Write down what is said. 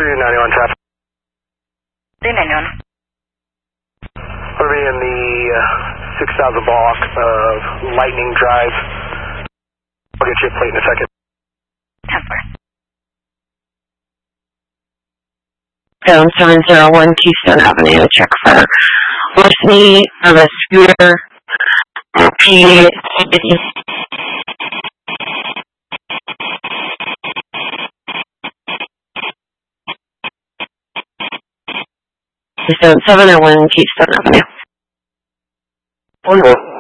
391 traffic. 391. We'll be in the 6,000 block of Lightning Drive. I'll get you a plate in a second. 701 Keystone Avenue, check for larceny of a scooter at P. 701 Keystone Avenue. 41.